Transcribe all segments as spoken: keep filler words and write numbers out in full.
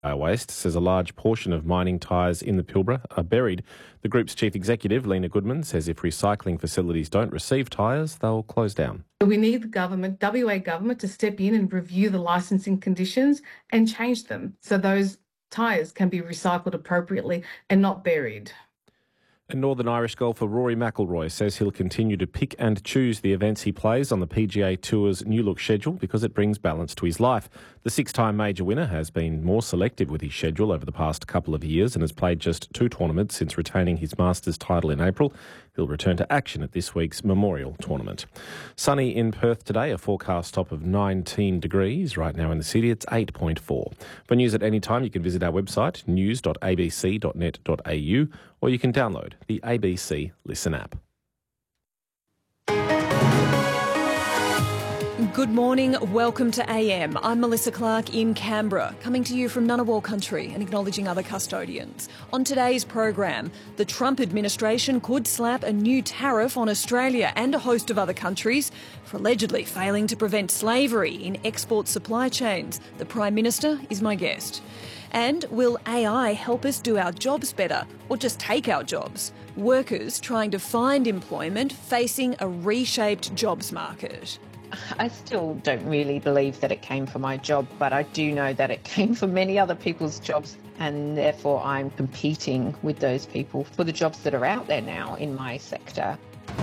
Waste says a large portion of mining tyres in the Pilbara are buried. The group's chief executive, Lena Goodman, says if recycling facilities don't receive tyres, they'll close down. We need the government, W A government, to step in and review the licensing conditions and change them so those tyres can be recycled appropriately and not buried. And Northern Irish golfer Rory McIlroy says he'll continue to pick and choose the events he plays on the P G A Tour's new look schedule because it brings balance to his life. The six-time major winner has been more selective with his schedule over the past couple of years and has played just two tournaments since retaining his Masters title in April. He'll return to action at this week's Memorial Tournament. Sunny in Perth today, a forecast top of nineteen degrees. Right now in the city, it's eight point four. For news at any time, you can visit our website, news dot a b c dot net dot a u, or you can download the A B C Listen app. Good morning, welcome to A M. I'm Melissa Clark in Canberra, coming to you from Ngunnawal country and acknowledging other custodians. On today's program, the Trump administration could slap a new tariff on Australia and a host of other countries for allegedly failing to prevent slavery in export supply chains. The Prime Minister is my guest. And will A I help us do our jobs better or just take our jobs? Workers trying to find employment facing a reshaped jobs market. I still don't really believe that it came for my job, but I do know that it came for many other people's jobs, and therefore I'm competing with those people for the jobs that are out there now in my sector.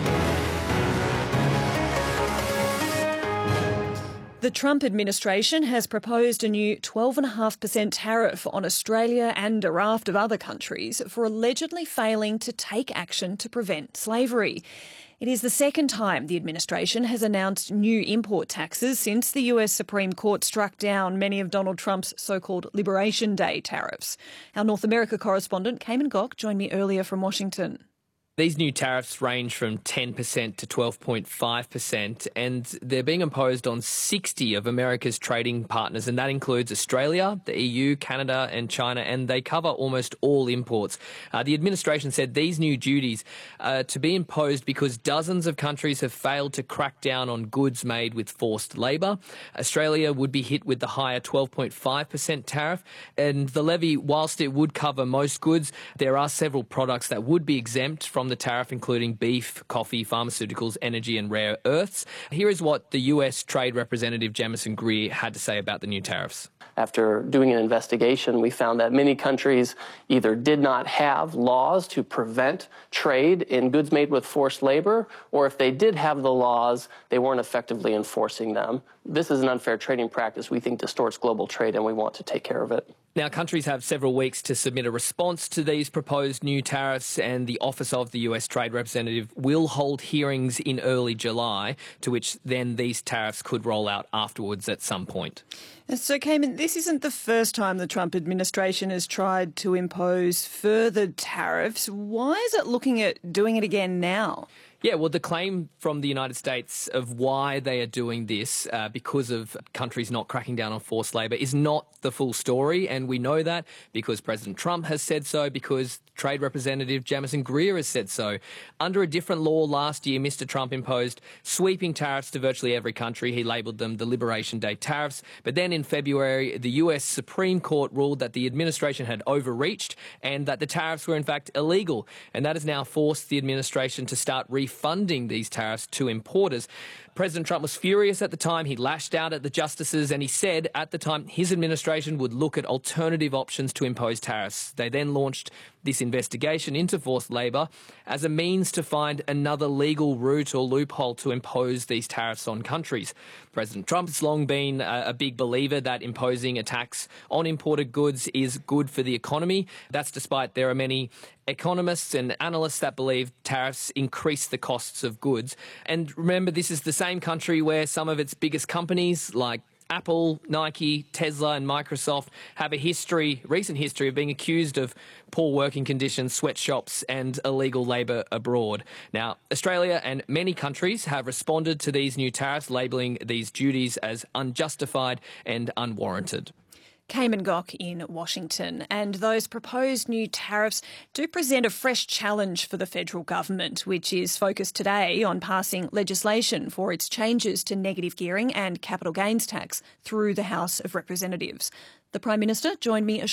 The Trump administration has proposed a new twelve point five percent tariff on Australia and a raft of other countries for allegedly failing to take action to prevent slavery. It is the second time the administration has announced new import taxes since the U S Supreme Court struck down many of Donald Trump's so-called Liberation Day tariffs. Our North America correspondent, Cayman Gok, joined me earlier from Washington. These new tariffs range from ten percent to twelve point five percent, and they're being imposed on sixty of America's trading partners, and that includes Australia, the E U, Canada and China, and they cover almost all imports. Uh, the administration said these new duties are to be imposed because dozens of countries have failed to crack down on goods made with forced labour. Australia would be hit with the higher twelve point five percent tariff, and the levy, whilst it would cover most goods, there are several products that would be exempt from the tariff, including beef, coffee, pharmaceuticals, energy and rare earths. Here is what the U S Trade Representative Jamieson Greer had to say about the new tariffs. After doing an investigation, we found that many countries either did not have laws to prevent trade in goods made with forced labor, or if they did have the laws, they weren't effectively enforcing them. This is an unfair trading practice we think distorts global trade, and we want to take care of it. Now, countries have several weeks to submit a response to these proposed new tariffs, and the Office of the U S Trade Representative will hold hearings in early July, to which then these tariffs could roll out afterwards at some point. So, Cayman, this isn't the first time the Trump administration has tried to impose further tariffs. Why is it looking at doing it again now? Yeah, well, the claim from the United States of why they are doing this uh, because of countries not cracking down on forced labour is not the full story, and we know that because President Trump has said so, because Trade Representative Jamieson Greer has said so. Under a different law last year, Mister Trump imposed sweeping tariffs to virtually every country. He labelled them the Liberation Day tariffs. But then in February, the U S Supreme Court ruled that the administration had overreached and that the tariffs were in fact illegal. And that has now forced the administration to start refunding these tariffs to importers. President Trump was furious at the time. He lashed out at the justices and he said at the time his administration would look at alternative options to impose tariffs. They then launched this investigation into forced labour as a means to find another legal route or loophole to impose these tariffs on countries. President Trump has long been a, a big believer that imposing a tax on imported goods is good for the economy. That's despite there are many economists and analysts that believe tariffs increase the costs of goods. And remember, this is the same country where some of its biggest companies like Apple, Nike, Tesla and Microsoft have a history, recent history of being accused of poor working conditions, sweatshops and illegal labour abroad. Now, Australia and many countries have responded to these new tariffs, labelling these duties as unjustified and unwarranted. Cayman Gok in Washington. And those proposed new tariffs do present a fresh challenge for the federal government, which is focused today on passing legislation for its changes to negative gearing and capital gains tax through the House of Representatives. The Prime Minister joined me a